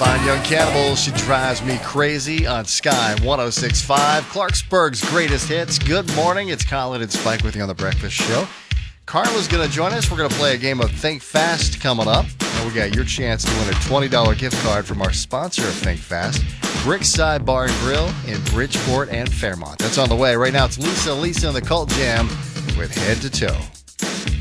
Fine Young Cannibal, She Drives Me Crazy on Sky 106.5. Clarksburg's greatest hits. Good morning. It's Colin and Spike with you on The Breakfast Show. Carla's going to join us. We're going to play a game of Think Fast coming up. And we got your chance to win a $20 gift card from our sponsor of Think Fast, Brickside Bar and Grill in Bridgeport and Fairmont. That's on the way. Right now, it's Lisa and the Cult Jam with Head to Toe.